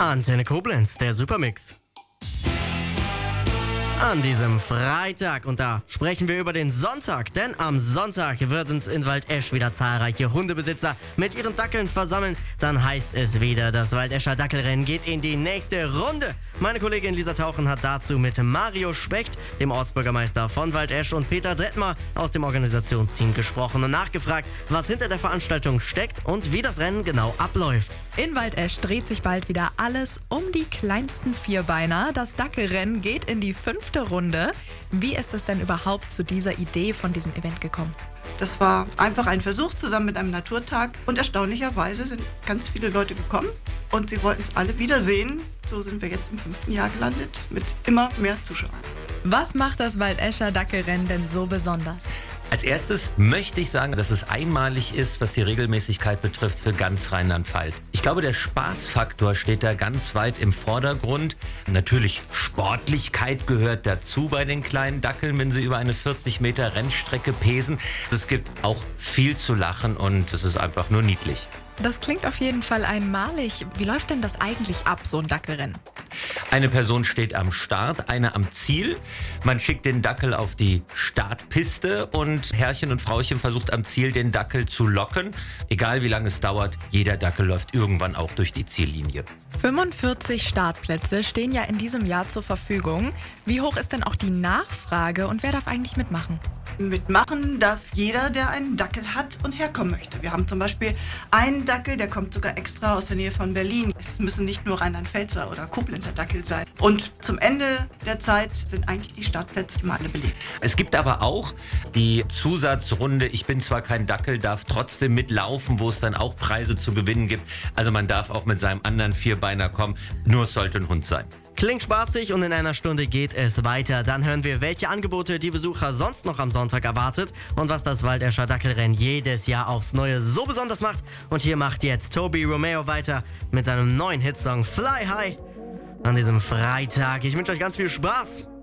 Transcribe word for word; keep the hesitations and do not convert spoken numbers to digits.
Antenne Koblenz, der Supermix. An diesem Freitag, und da sprechen wir über den Sonntag, denn am Sonntag wird uns in Waldesch wieder zahlreiche Hundebesitzer mit ihren Dackeln versammeln. Dann heißt es wieder, das Waldescher Dackelrennen geht in die nächste Runde. Meine Kollegin Lisa Tauchen hat dazu mit Mario Specht, dem Ortsbürgermeister von Waldesch, und Peter Detmer aus dem Organisationsteam gesprochen und nachgefragt, was hinter der Veranstaltung steckt und wie das Rennen genau abläuft. In Waldesch dreht sich bald wieder alles um die kleinsten Vierbeiner. Das Dackelrennen geht in die fünfte Runde. Wie ist es denn überhaupt zu dieser Idee von diesem Event gekommen? Das war einfach ein Versuch zusammen mit einem Naturtag und erstaunlicherweise sind ganz viele Leute gekommen und sie wollten es alle wiedersehen. So sind wir jetzt im fünften Jahr gelandet mit immer mehr Zuschauern. Was macht das Waldescher Dackelrennen denn so besonders? Als erstes möchte ich sagen, dass es einmalig ist, was die Regelmäßigkeit betrifft, für ganz Rheinland-Pfalz. Ich glaube, der Spaßfaktor steht da ganz weit im Vordergrund. Natürlich, Sportlichkeit gehört dazu bei den kleinen Dackeln, wenn sie über eine vierzig Meter Rennstrecke pesen. Es gibt auch viel zu lachen und es ist einfach nur niedlich. Das klingt auf jeden Fall einmalig. Wie läuft denn das eigentlich ab, so ein Dackelrennen? Eine Person steht am Start, eine am Ziel. Man schickt den Dackel auf die Startpiste und Herrchen und Frauchen versucht am Ziel den Dackel zu locken. Egal wie lange es dauert, jeder Dackel läuft irgendwann auch durch die Ziellinie. fünfundvierzig Startplätze stehen ja in diesem Jahr zur Verfügung. Wie hoch ist denn auch die Nachfrage und wer darf eigentlich mitmachen? Mitmachen darf jeder, der einen Dackel hat und herkommen möchte. Wir haben zum Beispiel einen Dackel, der kommt sogar extra aus der Nähe von Berlin. Es müssen nicht nur Rheinland-Pfälzer oder Koblenzer Dackel sein. Und zum Ende der Zeit sind eigentlich die Startplätze immer alle belegt. Es gibt aber auch die Zusatzrunde, ich bin zwar kein Dackel, darf trotzdem mitlaufen, wo es dann auch Preise zu gewinnen gibt. Also man darf auch mit seinem anderen Vierbeiner kommen, nur es sollte ein Hund sein. Klingt spaßig und in einer Stunde geht es weiter. Dann hören wir, welche Angebote die Besucher sonst noch am Sonntag erwartet und was das Waldescher Dackelrennen jedes Jahr aufs Neue so besonders macht. Und hier macht jetzt Toby Romeo weiter mit seinem neuen Hitsong Fly High an diesem Freitag. Ich wünsche euch ganz viel Spaß.